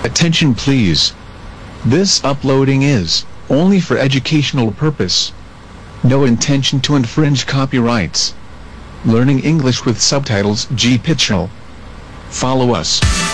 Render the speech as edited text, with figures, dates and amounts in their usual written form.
Attention please. This uploading is only for educational purpose. No intention to infringe copyrights. Learning English with subtitles G Pitchell. Follow us.